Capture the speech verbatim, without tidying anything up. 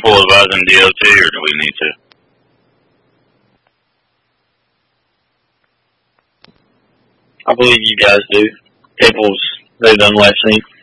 comfortable advising D O T, or do we need to? I believe you guys do. People's, they've done less things.